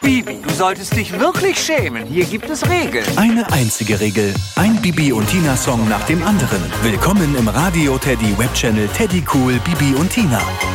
Bibi, du solltest dich wirklich schämen. Hier gibt es Regeln. Eine einzige Regel. Ein Bibi und Tina-Song nach dem anderen. Willkommen im Radio Teddy Webchannel Teddy Cool Bibi und Tina.